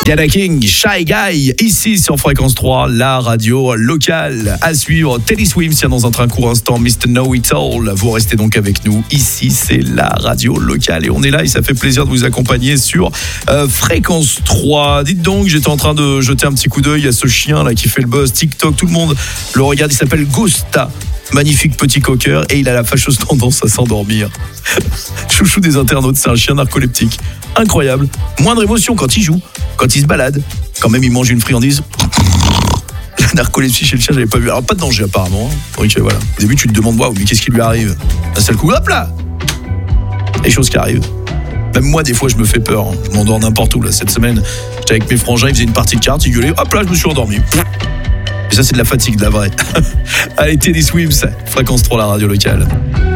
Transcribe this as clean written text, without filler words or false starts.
Yana King, Shy Guy, ici sur Fréquence 3, la radio locale. À suivre, Teddy Swims, tiens, dans un train court instant, Mr. Know It All. Vous restez donc avec nous. Ici, c'est la radio locale. Et on est là et ça fait plaisir de vous accompagner sur Fréquence 3. Dites donc, j'étais en train de jeter un petit coup d'œil à ce chien là qui fait le buzz TikTok. Tout le monde le regarde, il s'appelle Ghosta. Magnifique petit cocker et il a la fâcheuse tendance à s'endormir. Chouchou des internautes, c'est un chien narcoleptique. Incroyable. Moindre émotion quand il joue, quand il se balade. Quand même il mange une friandise. La narcolepsie chez le chien, j'avais pas vu. Alors pas de danger apparemment. Donc voilà. Au début tu te demandes waouh, mais qu'est-ce qui lui arrive? D'un seul coup, hop là, les choses qui arrivent. Même moi des fois je me fais peur. Je m'endors n'importe où là. Cette semaine j'étais avec mes frangins, ils faisaient une partie de cartes, ils gueulaient. Hop là, je me suis endormi. Et ça c'est de la fatigue, de la vraie. Allez, Teddy Swims, Fréquence 3, la radio locale.